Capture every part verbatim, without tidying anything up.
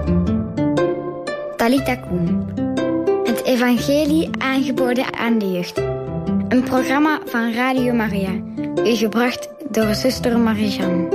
Talita Kum. Het evangelie aangeboden aan de jeugd. Een programma van Radio Maria. U gebracht door zuster Marie-Jeanne.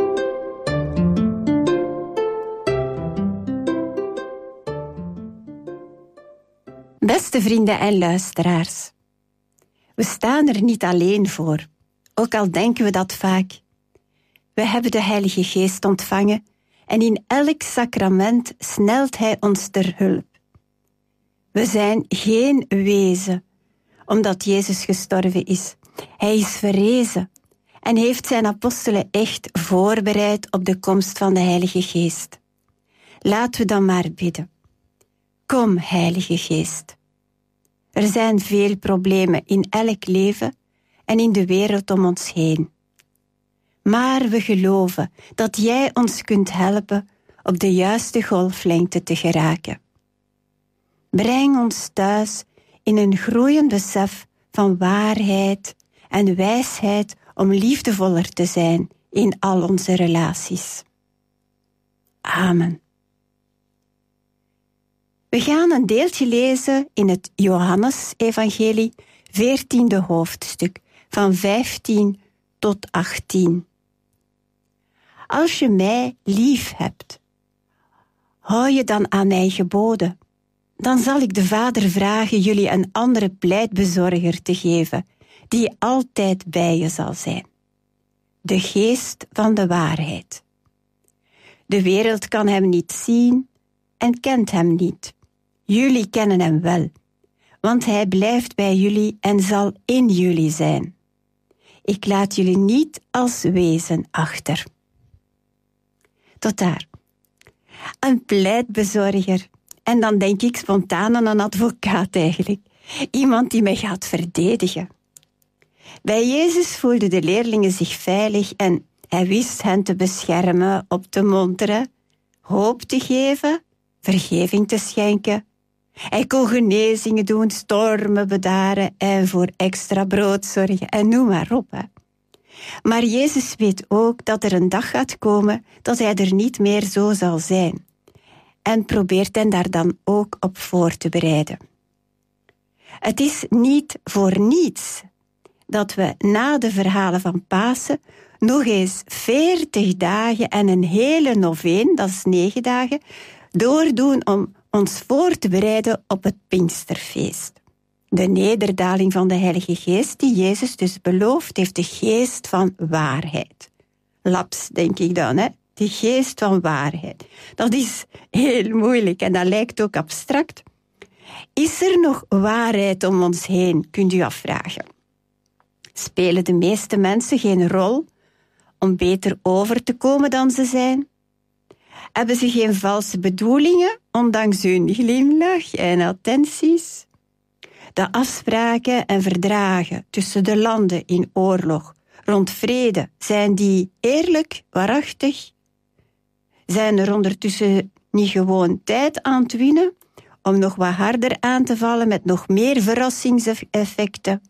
Beste vrienden en luisteraars. We staan er niet alleen voor, ook al denken we dat vaak. We hebben de Heilige Geest ontvangen en in elk sacrament snelt Hij ons ter hulp. We zijn geen wezen, omdat Jezus gestorven is. Hij is verrezen en heeft zijn apostelen echt voorbereid op de komst van de Heilige Geest. Laten we dan maar bidden. Kom, Heilige Geest. Er zijn veel problemen in elk leven en in de wereld om ons heen. Maar we geloven dat Jij ons kunt helpen op de juiste golflengte te geraken. Breng ons thuis in een groeiend besef van waarheid en wijsheid om liefdevoller te zijn in al onze relaties. Amen. We gaan een deeltje lezen in het Johannes-evangelie, veertiende hoofdstuk, van vijftien tot achttien. Als je mij lief hebt, hou je dan aan mijn geboden. Dan zal ik de Vader vragen jullie een andere pleitbezorger te geven, die altijd bij je zal zijn. De geest van de waarheid. De wereld kan hem niet zien en kent hem niet. Jullie kennen hem wel, want hij blijft bij jullie en zal in jullie zijn. Ik laat jullie niet als wezen achter. Tot daar. Een pleitbezorger. En dan denk ik spontaan aan een advocaat eigenlijk. Iemand die mij gaat verdedigen. Bij Jezus voelden de leerlingen zich veilig en hij wist hen te beschermen, op te monteren, hoop te geven, vergeving te schenken. Hij kon genezingen doen, stormen bedaren en voor extra brood zorgen en noem maar op. Hè. Maar Jezus weet ook dat er een dag gaat komen dat hij er niet meer zo zal zijn. En probeert hen daar dan ook op voor te bereiden. Het is niet voor niets dat we na de verhalen van Pasen nog eens veertig dagen en een hele noveen, dat is negen dagen, doordoen om ons voor te bereiden op het Pinksterfeest. De nederdaling van de Heilige Geest die Jezus dus belooft heeft, de geest van waarheid. Laps, denk ik dan, hè? Die geest van waarheid. Dat is heel moeilijk en dat lijkt ook abstract. Is er nog waarheid om ons heen, kunt u afvragen. Spelen de meeste mensen geen rol om beter over te komen dan ze zijn? Hebben ze geen valse bedoelingen, ondanks hun glimlach en attenties? De afspraken en verdragen tussen de landen in oorlog rond vrede, zijn die eerlijk, waarachtig? Zijn er ondertussen niet gewoon tijd aan het winnen om nog wat harder aan te vallen met nog meer verrassingseffecten?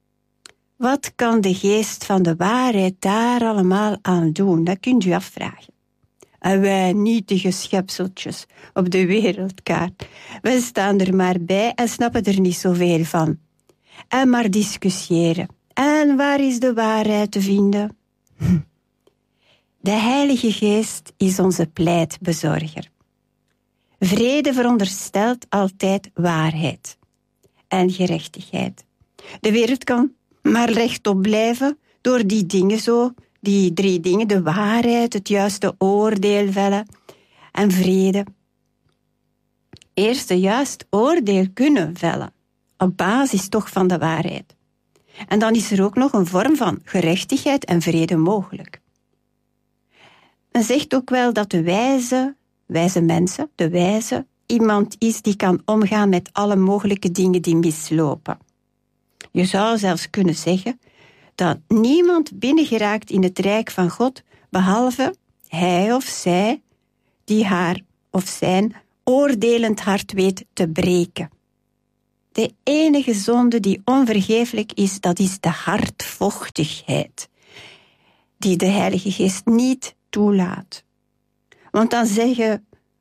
Wat kan de geest van de waarheid daar allemaal aan doen? Dat kunt u afvragen. En wij nietige schepseltjes op de wereldkaart. We staan er maar bij en snappen er niet zoveel van. En maar discussiëren. En waar is de waarheid te vinden? De Heilige Geest is onze pleitbezorger. Vrede veronderstelt altijd waarheid en gerechtigheid. De wereld kan maar rechtop blijven door die dingen zo, die drie dingen, de waarheid, het juiste oordeel vellen en vrede. Eerst een juist oordeel kunnen vellen, op basis toch van de waarheid. En dan is er ook nog een vorm van gerechtigheid en vrede mogelijk. Men zegt ook wel dat de wijze, wijze mensen, de wijze, iemand is die kan omgaan met alle mogelijke dingen die mislopen. Je zou zelfs kunnen zeggen dat niemand binnengeraakt in het rijk van God, behalve hij of zij, die haar of zijn oordelend hart weet te breken. De enige zonde die onvergeeflijk is, dat is de hardvochtigheid, die de Heilige Geest niet toelaat. Want dan zeggen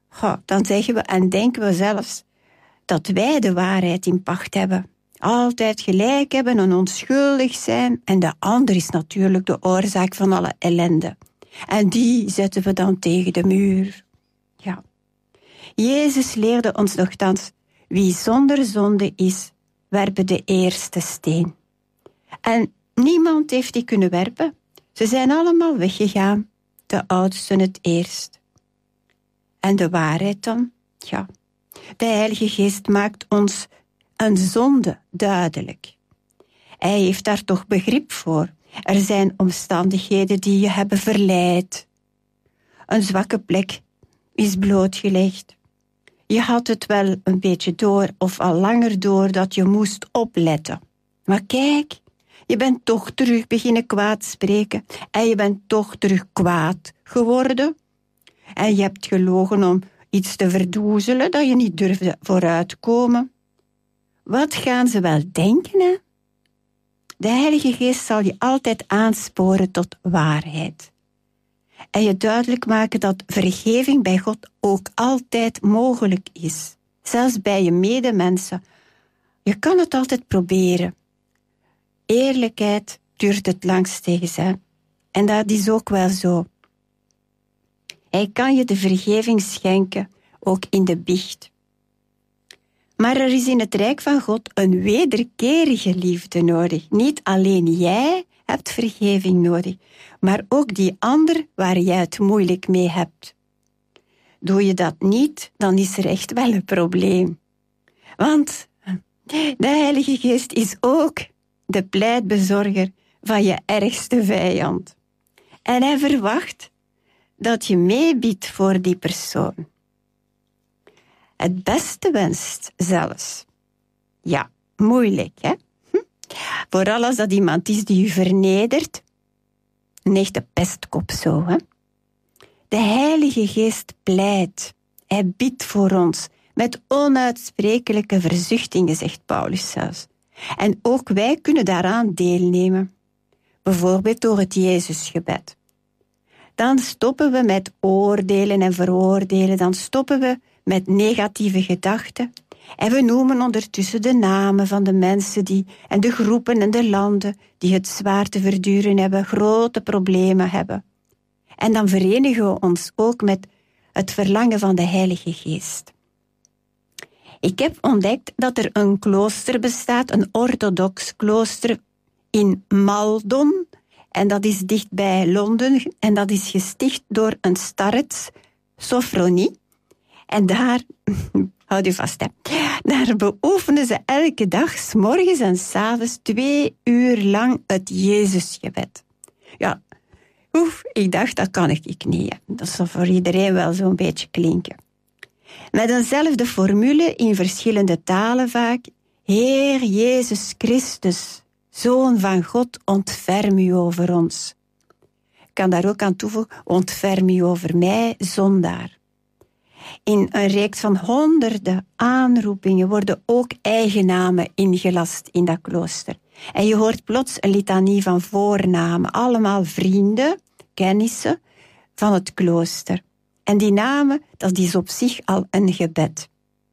Goh, dan zeggen we en denken we zelfs dat wij de waarheid in pacht hebben. Altijd gelijk hebben en onschuldig zijn. En de ander is natuurlijk de oorzaak van alle ellende. En die zetten we dan tegen de muur. Ja. Jezus leerde ons nogthans, wie zonder zonde is, werpen de eerste steen. En niemand heeft die kunnen werpen. Ze zijn allemaal weggegaan, de oudsten het eerst. En de waarheid dan? Ja, de Heilige Geest maakt ons een zonde duidelijk. Hij heeft daar toch begrip voor. Er zijn omstandigheden die je hebben verleid. Een zwakke plek is blootgelegd. Je had het wel een beetje door of al langer door dat je moest opletten. Maar kijk, je bent toch terug beginnen kwaad spreken en je bent toch terug kwaad geworden. En je hebt gelogen om iets te verdoezelen dat je niet durfde vooruitkomen. Wat gaan ze wel denken, hè? De Heilige Geest zal je altijd aansporen tot waarheid. En je duidelijk maken dat vergeving bij God ook altijd mogelijk is. Zelfs bij je medemensen. Je kan het altijd proberen. Eerlijkheid duurt het langst tegen ze. En dat is ook wel zo. Hij kan je de vergeving schenken, ook in de biecht. Maar er is in het Rijk van God een wederkerige liefde nodig. Niet alleen jij hebt vergeving nodig, maar ook die ander waar jij het moeilijk mee hebt. Doe je dat niet, dan is er echt wel een probleem. Want de Heilige Geest is ook de pleitbezorger van je ergste vijand. En hij verwacht dat je meebiedt voor die persoon. Het beste wenst zelfs. Ja, moeilijk, hè? Hm? Vooral als dat iemand is die je vernedert. Een echte pestkop zo, hè? De Heilige Geest pleit. Hij bidt voor ons. Met onuitsprekelijke verzuchtingen, zegt Paulus zelfs. En ook wij kunnen daaraan deelnemen. Bijvoorbeeld door het Jezusgebed. Dan stoppen we met oordelen en veroordelen. Dan stoppen we met negatieve gedachten. En we noemen ondertussen de namen van de mensen die, en de groepen en de landen die het zwaar te verduren hebben, grote problemen hebben. En dan verenigen we ons ook met het verlangen van de Heilige Geest. Ik heb ontdekt dat er een klooster bestaat, een orthodox klooster in Maldon. En dat is dicht bij Londen. En dat is gesticht door een starets, Sophronie. En daar, houd je vast, hè, daar beoefenen ze elke dag, 's morgens en 's avonds, twee uur lang het Jezusgebed. Ja, oef, ik dacht, dat kan ik niet. Dat zal voor iedereen wel zo'n beetje klinken. Met eenzelfde formule, in verschillende talen vaak. Heer Jezus Christus, Zoon van God, ontferm u over ons. Ik kan daar ook aan toevoegen, ontferm u over mij, zondaar. In een reeks van honderden aanroepingen worden ook eigennamen ingelast in dat klooster. En je hoort plots een litanie van voornamen, allemaal vrienden, kennissen van het klooster. En die namen, dat is op zich al een gebed.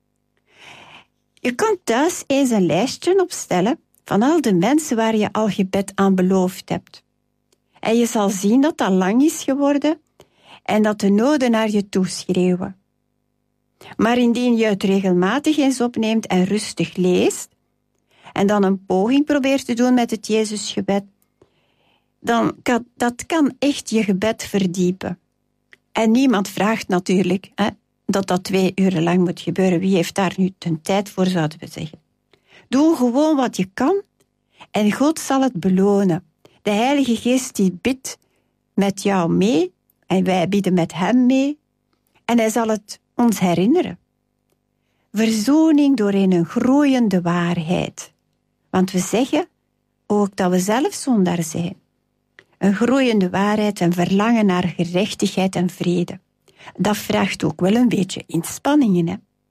Je kan thuis eens een lijstje opstellen van al de mensen waar je al gebed aan beloofd hebt. En je zal zien dat dat lang is geworden en dat de noden naar je toeschreeuwen. Maar indien je het regelmatig eens opneemt en rustig leest, en dan een poging probeert te doen met het Jezusgebed, dan kan dat kan echt je gebed verdiepen. En niemand vraagt natuurlijk hè, dat dat twee uren lang moet gebeuren. Wie heeft daar nu de tijd voor, zouden we zeggen. Doe gewoon wat je kan en God zal het belonen. De Heilige Geest die bidt met jou mee en wij bidden met hem mee en hij zal het ons herinneren. Verzoening doorheen een groeiende waarheid. Want we zeggen ook dat we zelf zondaar zijn. Een groeiende waarheid en verlangen naar gerechtigheid en vrede. Dat vraagt ook wel een beetje inspanningen, hè?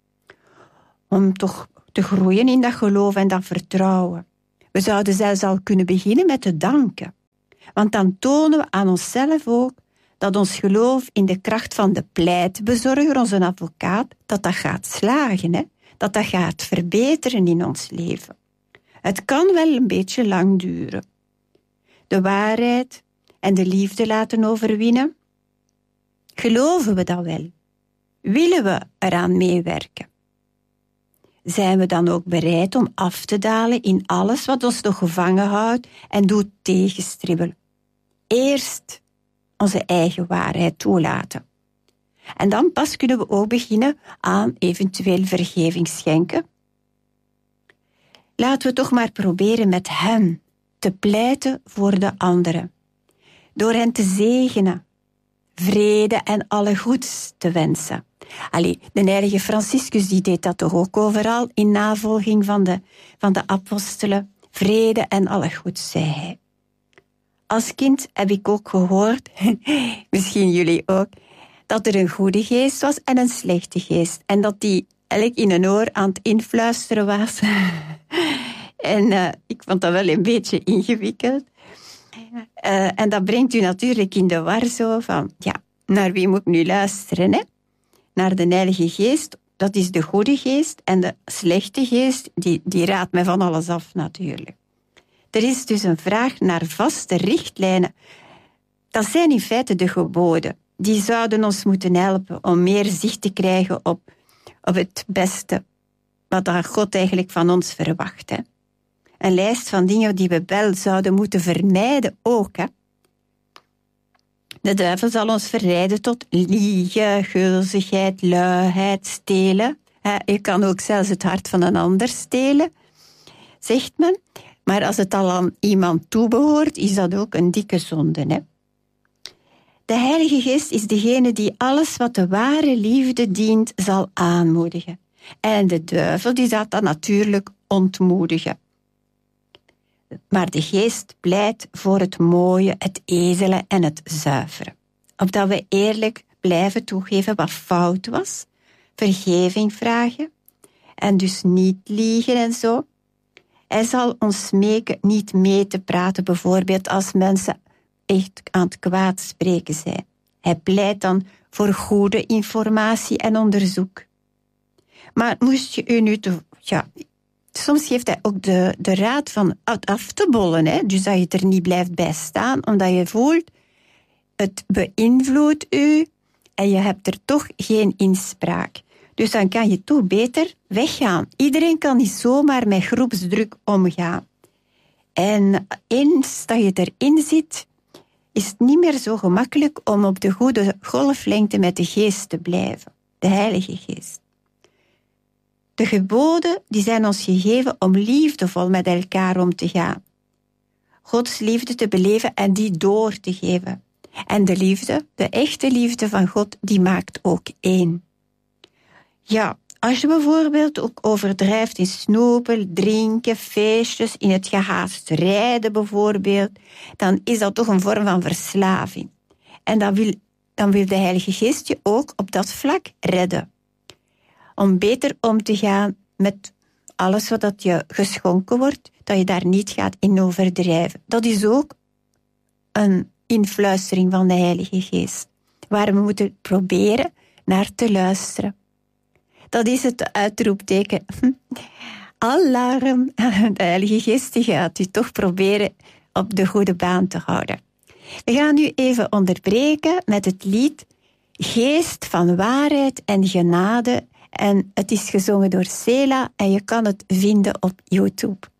Om toch te groeien in dat geloof en dat vertrouwen. We zouden zelfs al kunnen beginnen met te danken. Want dan tonen we aan onszelf ook dat ons geloof in de kracht van de pleitbezorger, onze advocaat, dat dat gaat slagen, hè? Dat dat gaat verbeteren in ons leven. Het kan wel een beetje lang duren. De waarheid en de liefde laten overwinnen. Geloven we dat wel? Willen we eraan meewerken? Zijn we dan ook bereid om af te dalen in alles wat ons nog gevangen houdt en doet tegenstribbelen? Eerst onze eigen waarheid toelaten. En dan pas kunnen we ook beginnen aan eventueel vergeving schenken. Laten we toch maar proberen met hen te pleiten voor de anderen. Door hen te zegenen, vrede en alle goeds te wensen. Allee, de heilige Franciscus die deed dat toch ook overal in navolging van de, van de apostelen. Vrede en alle goeds, zei hij. Als kind heb ik ook gehoord, misschien jullie ook, dat er een goede geest was en een slechte geest. En dat die eigenlijk in een oor aan het influisteren was. en uh, ik vond dat wel een beetje ingewikkeld. Uh, en dat brengt u natuurlijk in de war zo van, ja, naar wie moet ik nu luisteren, hè? Naar de heilige geest, dat is de goede geest. En de slechte geest, die, die raadt mij van alles af natuurlijk. Er is dus een vraag naar vaste richtlijnen. Dat zijn in feite de geboden. Die zouden ons moeten helpen om meer zicht te krijgen op, op het beste. Wat God eigenlijk van ons verwacht. Hè. Een lijst van dingen die we wel zouden moeten vermijden ook. Hè. De duivel zal ons verleiden tot liegen, gulzigheid, luiheid, stelen. Je kan ook zelfs het hart van een ander stelen, zegt men. Maar als het al aan iemand toebehoort, is dat ook een dikke zonde. Hè? De Heilige Geest is degene die alles wat de ware liefde dient, zal aanmoedigen. En de duivel die zal dat natuurlijk ontmoedigen. Maar de Geest pleit voor het mooie, het edele en het zuivere. Opdat we eerlijk blijven toegeven wat fout was, vergeving vragen en dus niet liegen en zo. Hij zal ons smeken niet mee te praten, bijvoorbeeld als mensen echt aan het kwaad spreken zijn. Hij pleit dan voor goede informatie en onderzoek. Maar moest je u nu te... Ja, soms geeft hij ook de, de raad van af te bollen, hè? Dus dat je er niet blijft bij staan, omdat je voelt, het beïnvloedt u en je hebt er toch geen inspraak. Dus dan kan je toch beter weggaan. Iedereen kan niet zomaar met groepsdruk omgaan. En eens dat je erin zit, is het niet meer zo gemakkelijk om op de goede golflengte met de Geest te blijven. De Heilige Geest. De geboden die zijn ons gegeven om liefdevol met elkaar om te gaan. Gods liefde te beleven en die door te geven. En de liefde, de echte liefde van God, die maakt ook één. Ja, als je bijvoorbeeld ook overdrijft in snoepen, drinken, feestjes, in het gehaast rijden bijvoorbeeld, dan is dat toch een vorm van verslaving. En dan wil, dan wil de Heilige Geest je ook op dat vlak redden. Om beter om te gaan met alles wat je geschonken wordt, dat je daar niet gaat in overdrijven. Dat is ook een influistering van de Heilige Geest, waar we moeten proberen naar te luisteren. Dat is het uitroepteken. Alarm. De Heilige Geest die gaat u toch proberen op de goede baan te houden. We gaan nu even onderbreken met het lied Geest van waarheid en genade. En het is gezongen door Sela en je kan het vinden op YouTube.